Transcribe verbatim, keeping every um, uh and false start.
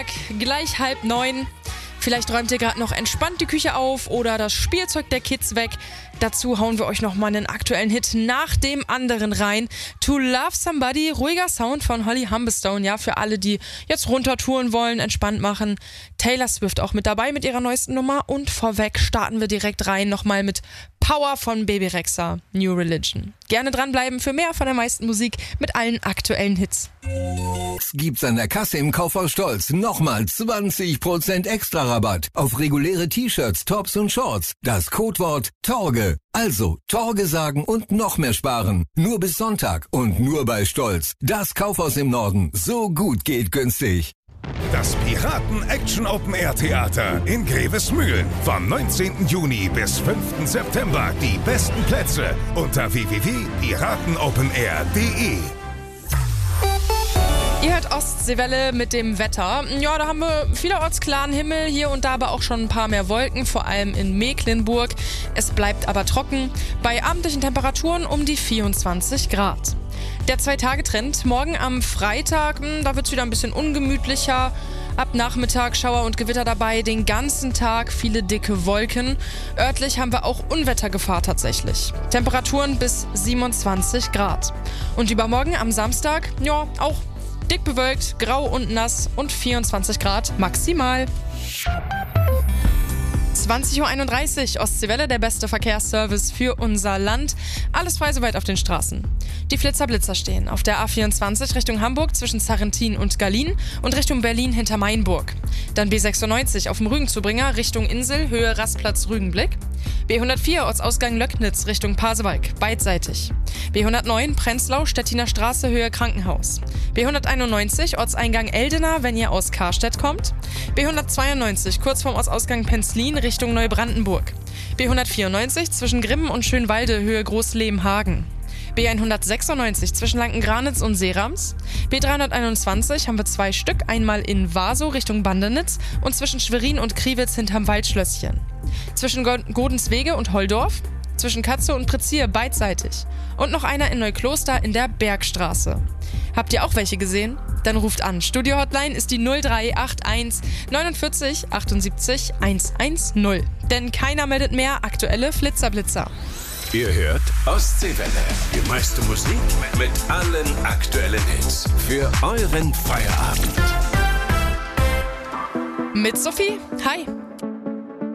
Dienstag, gleich halb neun. Vielleicht räumt ihr gerade noch entspannt die Küche auf oder das Spielzeug der Kids weg. Dazu hauen wir euch nochmal einen aktuellen Hit nach dem anderen rein. To Love Somebody, ruhiger Sound von Holly Humberstone. Ja, für alle, die jetzt runtertouren wollen, entspannt machen. Taylor Swift auch mit dabei mit ihrer neuesten Nummer. Und vorweg starten wir direkt rein nochmal mit Power von Bebe Rexha, New Religion. Gerne dranbleiben für mehr von der meisten Musik mit allen aktuellen Hits. Gibt's an der Kasse im Kaufhaus Stolz nochmal zwanzig Prozent extra Rabatt auf reguläre T-Shirts, Tops und Shorts. Das Codewort Torge. Also Torge sagen und noch mehr sparen. Nur bis Sonntag und nur bei Stolz. Das Kaufhaus im Norden. So gut geht günstig. Das Piraten-Action-Open-Air-Theater in Grevesmühlen. Vom neunzehnten Juni bis fünften September. Die besten Plätze unter w w w punkt piratenopenair punkt de. Ihr hört Ostseewelle mit dem Wetter. Ja, da haben wir vielerorts klaren Himmel, hier und da aber auch schon ein paar mehr Wolken, vor allem in Mecklenburg. Es bleibt aber trocken, bei abendlichen Temperaturen um die vierundzwanzig Grad. Der Zwei-Tage-Trend, morgen am Freitag, da wird es wieder ein bisschen ungemütlicher. Ab Nachmittag Schauer und Gewitter dabei, den ganzen Tag viele dicke Wolken. Örtlich haben wir auch Unwettergefahr tatsächlich. Temperaturen bis siebenundzwanzig Grad. Und übermorgen am Samstag, ja, auch dick bewölkt, grau und nass und vierundzwanzig Grad maximal. zwanzig Uhr einunddreißig, Ostseewelle, der beste Verkehrsservice für unser Land. Alles frei soweit auf den Straßen. Die Flitzer-Blitzer stehen auf der A vierundzwanzig Richtung Hamburg zwischen Sarrentin und Gallien und Richtung Berlin hinter Mainburg. Dann B sechsundneunzig auf dem Rügenzubringer Richtung Insel, Höhe Rastplatz Rügenblick. B hundertvier Ortsausgang Löcknitz Richtung Pasewalk, beidseitig. B hundertneun Prenzlau, Stettiner Straße, Höhe Krankenhaus. B hunderteinundneunzig Ortseingang Eldena, wenn ihr aus Karstedt kommt. B hundertzweiundneunzig kurz vorm Ortsausgang Penzlin Richtung Neubrandenburg. B hundertvierundneunzig zwischen Grimmen und Schönwalde, Höhe Großlehmhagen. B hundertsechsundneunzig zwischen Lankenranitz und Seerams. B dreihunderteinundzwanzig haben wir zwei Stück, einmal in Wasow Richtung Bandenitz und zwischen Schwerin und Kriwitz hinterm Waldschlösschen. Zwischen Godenswege und Holdorf, zwischen Katze und Prezier beidseitig. Und noch einer in Neukloster in der Bergstraße. Habt ihr auch welche gesehen? Dann ruft an. Studio-Hotline ist die null drei acht eins neunundvierzig achtundsiebzig hundertzehn. Denn keiner meldet mehr aktuelle Flitzerblitzer. Ihr hört Ostseewelle. Die meiste Musik mit allen aktuellen Hits. Für euren Feierabend. Mit Sophie. Hi.